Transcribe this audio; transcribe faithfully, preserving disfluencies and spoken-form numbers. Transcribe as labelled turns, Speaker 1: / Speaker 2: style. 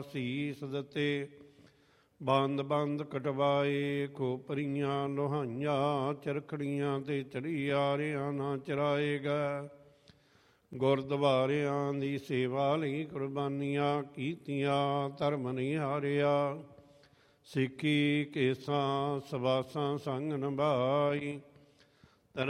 Speaker 1: ਸੀਸ ਦਿੱਤੇ। ਬੰਦ ਬੰਦ ਕਟਵਾਏ ਖੋਪਰੀਆਂ ਲੋਹਾਈਆਂ, ਚਰਖੜੀਆਂ ਤੇ ਚੜੀ ਆਰਿਆਂ ਨਾ ਚਰਾਏਗਾ। ਗੁਰਦੁਆਰਿਆਂ ਦੀ ਸੇਵਾ ਲਈ ਕੁਰਬਾਨੀਆਂ ਕੀਤੀਆਂ, ਧਰਮ ਨਹੀਂ ਹਾਰਿਆ। ਸਿੱਖੀ ਕੇਸਾਂ ਸਵਾਸਾਂ ਸੰਗ ਨਿਭਾਈ,